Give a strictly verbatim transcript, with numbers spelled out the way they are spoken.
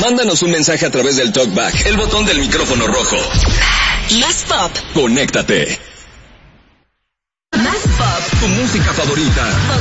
Mándanos un mensaje a través del TalkBack, el botón del micrófono rojo. Más pop. Conéctate. Más pop. Tu música favorita.